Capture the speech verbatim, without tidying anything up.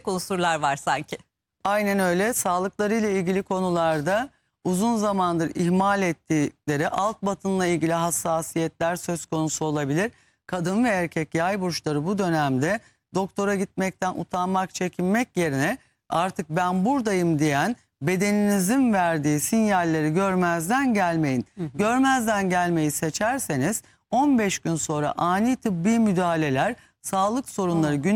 unsurlar var sanki. Aynen öyle. Sağlıklarıyla ilgili konularda uzun zamandır ihmal ettikleri alt batınla ilgili hassasiyetler söz konusu olabilir. Kadın ve erkek yay burçları bu dönemde doktora gitmekten utanmak, çekinmek yerine artık ben buradayım diyen bedeninizin verdiği sinyalleri görmezden gelmeyin. Hı hı. Görmezden gelmeyi seçerseniz on beş gün sonra ani tıbbi müdahaleler, sağlık sorunları gün